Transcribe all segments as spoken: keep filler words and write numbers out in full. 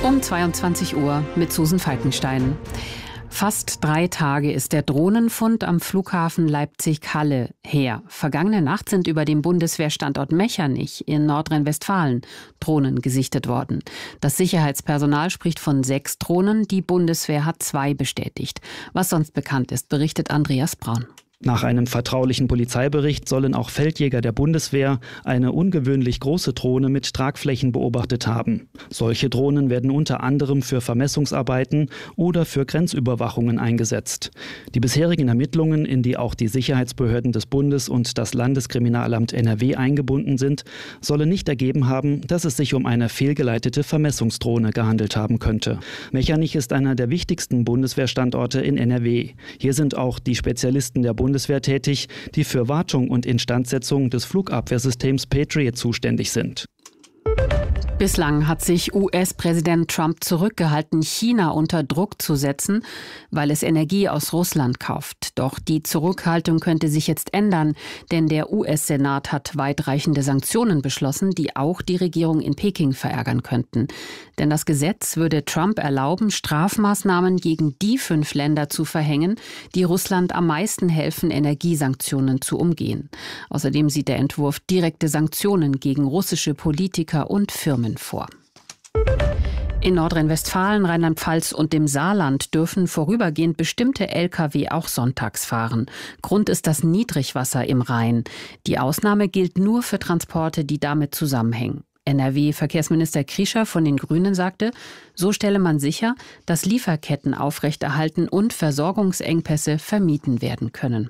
Um zweiundzwanzig Uhr mit Susan Falkenstein. Fast drei Tage ist der Drohnenfund am Flughafen Leipzig-Halle her. Vergangene Nacht sind über dem Bundeswehrstandort Mechernich in Nordrhein-Westfalen Drohnen gesichtet worden. Das Sicherheitspersonal spricht von sechs Drohnen. Die Bundeswehr hat zwei bestätigt. Was sonst bekannt ist, berichtet Andreas Braun. Nach einem vertraulichen Polizeibericht sollen auch Feldjäger der Bundeswehr eine ungewöhnlich große Drohne mit Tragflächen beobachtet haben. Solche Drohnen werden unter anderem für Vermessungsarbeiten oder für Grenzüberwachungen eingesetzt. Die bisherigen Ermittlungen, in die auch die Sicherheitsbehörden des Bundes und das Landeskriminalamt N R W eingebunden sind, sollen nicht ergeben haben, dass es sich um eine fehlgeleitete Vermessungsdrohne gehandelt haben könnte. Mechernich ist einer der wichtigsten Bundeswehrstandorte in N R W. Hier sind auch die Spezialisten der Bundeswehr Bundeswehr tätig, die für Wartung und Instandsetzung des Flugabwehrsystems Patriot zuständig sind. Bislang hat sich U S-Präsident Trump zurückgehalten, China unter Druck zu setzen, weil es Energie aus Russland kauft. Doch die Zurückhaltung könnte sich jetzt ändern, denn der U S-Senat hat weitreichende Sanktionen beschlossen, die auch die Regierung in Peking verärgern könnten. Denn das Gesetz würde Trump erlauben, Strafmaßnahmen gegen die fünf Länder zu verhängen, die Russland am meisten helfen, Energiesanktionen zu umgehen. Außerdem sieht der Entwurf direkte Sanktionen gegen russische Politiker und Firmen vor. In Nordrhein-Westfalen, Rheinland-Pfalz und dem Saarland dürfen vorübergehend bestimmte L K W auch sonntags fahren. Grund ist das Niedrigwasser im Rhein. Die Ausnahme gilt nur für Transporte, die damit zusammenhängen. N R W-Verkehrsminister Krischer von den Grünen sagte, so stelle man sicher, dass Lieferketten aufrechterhalten und Versorgungsengpässe vermieden werden können.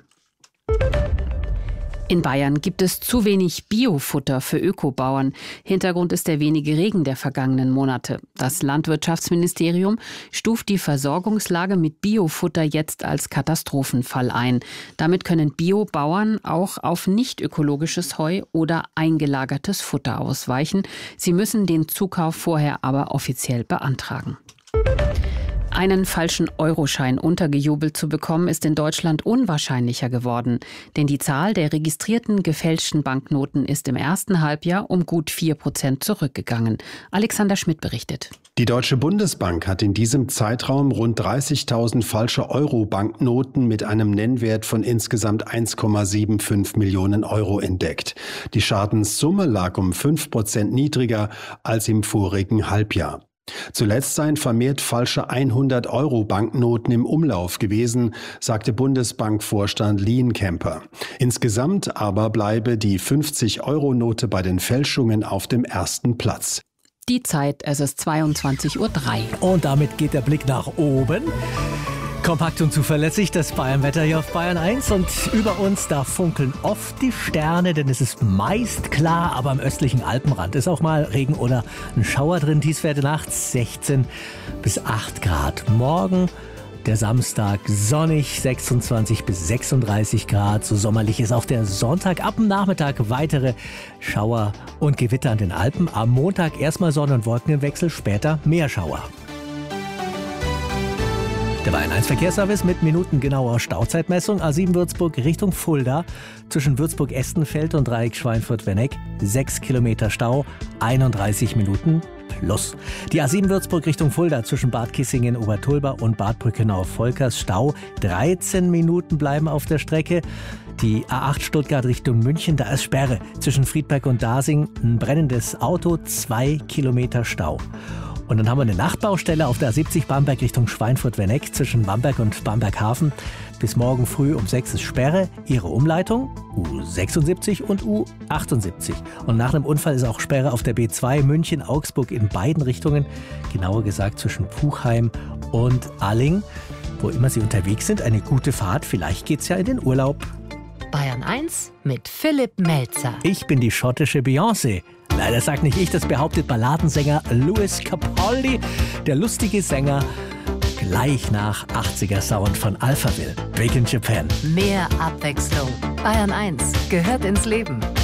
In Bayern gibt es zu wenig Biofutter für Ökobauern. Hintergrund ist der wenige Regen der vergangenen Monate. Das Landwirtschaftsministerium stuft die Versorgungslage mit Biofutter jetzt als Katastrophenfall ein. Damit können Biobauern auch auf nicht ökologisches Heu oder eingelagertes Futter ausweichen. Sie müssen den Zukauf vorher aber offiziell beantragen. Einen falschen Euroschein untergejubelt zu bekommen, ist in Deutschland unwahrscheinlicher geworden. Denn die Zahl der registrierten gefälschten Banknoten ist im ersten Halbjahr um gut vier Prozent zurückgegangen. Alexander Schmidt berichtet. Die Deutsche Bundesbank hat in diesem Zeitraum rund dreißigtausend falsche Euro-Banknoten mit einem Nennwert von insgesamt eins Komma fünfundsiebzig Millionen Euro entdeckt. Die Schadenssumme lag um fünf Prozent niedriger als im vorigen Halbjahr. Zuletzt seien vermehrt falsche hundert-Euro-Banknoten im Umlauf gewesen, sagte Bundesbankvorstand Lienkemper. Insgesamt aber bleibe die fünfzig-Euro-Note bei den Fälschungen auf dem ersten Platz. Die Zeit, es ist zweiundzwanzig Uhr drei. Und damit geht der Blick nach oben. Kompakt und zuverlässig, das Bayern-Wetter hier auf Bayern eins. Und über uns, da funkeln oft die Sterne, denn es ist meist klar, aber am östlichen Alpenrand ist auch mal Regen oder ein Schauer drin. Tiefstwerte nachts sechzehn bis acht Grad. Morgen, der Samstag, sonnig, sechsundzwanzig bis sechsunddreißig Grad. So sommerlich ist auch der Sonntag. Ab dem Nachmittag weitere Schauer und Gewitter an den Alpen. Am Montag erstmal Sonne- und Wolkenwechsel, später mehr Schauer. Der Bayern eins Verkehrsservice mit minutengenauer Stauzeitmessung. A sieben Würzburg Richtung Fulda. Zwischen Würzburg-Estenfeld und Dreieck Schweinfurt-Wenneck. sechs Kilometer Stau, einunddreißig Minuten plus. Die A sieben Würzburg Richtung Fulda zwischen Bad Kissingen, Obertulba und Bad Brückenau-Volkers. Stau, dreizehn Minuten bleiben auf der Strecke. Die A acht Stuttgart Richtung München, da ist Sperre. Zwischen Friedberg und Dasing ein brennendes Auto, zwei Kilometer Stau. Und dann haben wir eine Nachtbaustelle auf der A siebzig Bamberg Richtung Schweinfurt-Wenneck zwischen Bamberg und Bamberg-Hafen. Bis morgen früh um sechs ist Sperre. Ihre Umleitung U sechsundsiebzig und U achtundsiebzig. Und nach einem Unfall ist auch Sperre auf der B zwei München-Augsburg in beiden Richtungen. Genauer gesagt zwischen Puchheim und Alling. Wo immer Sie unterwegs sind, eine gute Fahrt. Vielleicht geht's ja in den Urlaub. Bayern eins mit Philipp Melzer. Ich bin die schottische Beyoncé. Nein, das sagt nicht ich, das behauptet Balladensänger Lewis Capaldi, der lustige Sänger, gleich nach achtziger Sound von Alphaville. Big in Japan. Mehr Abwechslung. Bayern eins gehört ins Leben.